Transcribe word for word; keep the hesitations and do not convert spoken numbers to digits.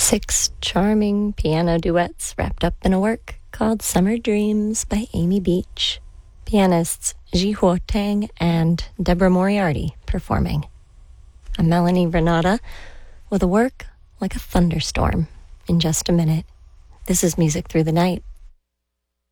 Six charming piano duets wrapped up in a work called Summer Dreams by Amy Beach. Pianists Ji Huo Tang and Deborah Moriarty performing. I'm Melanie Renata with a work like a thunderstorm in just a minute. This is Music Through the Night